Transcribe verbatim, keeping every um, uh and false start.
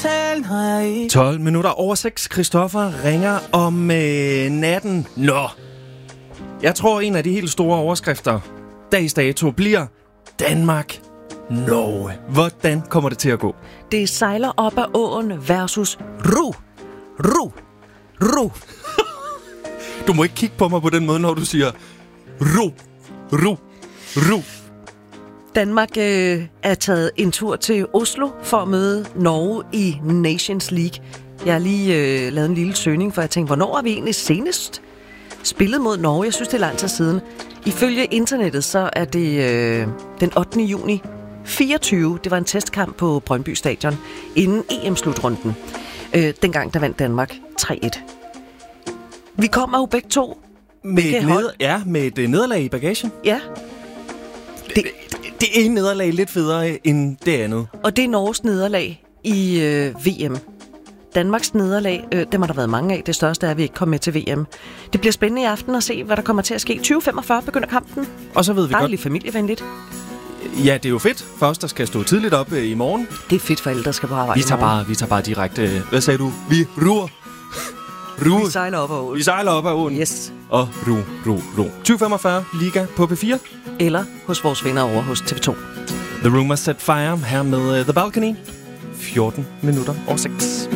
tale, når jeg ikke... tolv minutter over seks. Christoffer ringer om øh, natten. Nå. Jeg tror, en af de helt store overskrifter dags dato bliver Danmark, Norge. Hvordan kommer det til at gå? Det sejler op ad åen versus ru, ru, ru. Du må ikke kigge på mig på den måde, når du siger ru, ru, ru. Danmark øh, er taget en tur til Oslo for at møde Norge i Nations League. Jeg har lige øh, lavet en lille søgning, for jeg tænkte, hvornår har vi egentlig senest spillet mod Norge? Jeg synes, det er lang tid siden. Ifølge internettet, så er det øh, den ottende juni fireogtyve. Det var en testkamp på Brøndby Stadion inden E M-slutrunden. Øh, dengang, der vandt Danmark tre et. Vi kommer jo begge to med et, ned- ja, med et nederlag i bagagen. Ja. Det, det ene nederlag lidt federe end det andet. Og det er Norges nederlag i øh, V M. Danmarks nederlag, øh, dem har der været mange af. Det største er, at vi ikke kommer med til V M. Det bliver spændende i aften at se, hvad der kommer til at ske. tyve femogfyrre begynder kampen. Og så ved vi Dejligt godt... familievenligt. Ja, det er jo fedt for os, der skal stå tidligt op øh, i morgen. Det er fedt for alle, der skal på arbejde vi tager i morgen. bare, vi tager bare direkte... Øh, hvad sagde du? Vi ruer. Ruer. Vi sejler op ad åen. Vi sejler op ad åen. Yes. Og ru, ru, ru. tyve femogfyrre Liga på P fire. Eller hos vores venner over hos T V to. The Rumors Set Fire her med uh, The Balcony. fjorten minutter over seks.